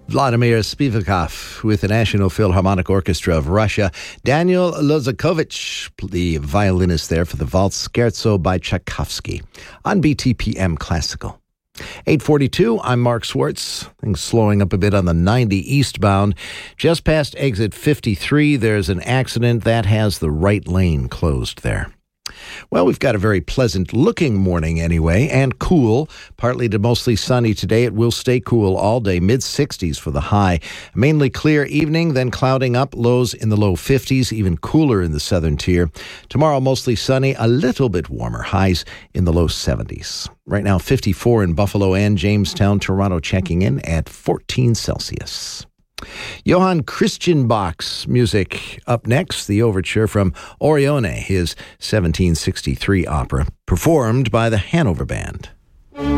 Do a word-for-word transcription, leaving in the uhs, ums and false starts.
Vladimir Spivakov with the National Philharmonic Orchestra of Russia. Daniel Lozakovich, the violinist there for the Waltz Scherzo by Tchaikovsky on B T P M Classical. eight forty-two, I'm Mark Swartz. Things slowing up a bit on the ninety eastbound. Just past exit fifty-three, there's an accident that has the right lane closed there. Well, we've got a very pleasant-looking morning anyway, and cool. Partly to mostly sunny today. It will stay cool all day, mid-sixties for the high. Mainly clear evening, then clouding up, lows in the low fifties, even cooler in the southern tier. Tomorrow, mostly sunny, a little bit warmer, highs in the low seventies. Right now, fifty-four in Buffalo and Jamestown, Toronto checking in at fourteen Celsius. Johann Christian Bach's music up next, the overture from Orione, his seventeen sixty-three opera, performed by the Hanover Band.